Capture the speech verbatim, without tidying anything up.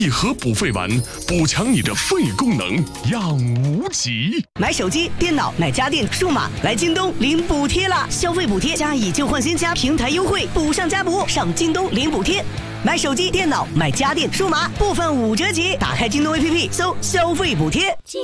一盒补肺丸，补强你的肺功能，养无极。 买手机、电脑、买家电、数码，来京东领补贴啦！消费补贴加以旧换新加平台优惠，补上加补，上京东领补贴。买手机、电脑、买家电、数码，部分五折起。打开京东 A P P， 搜消费补贴。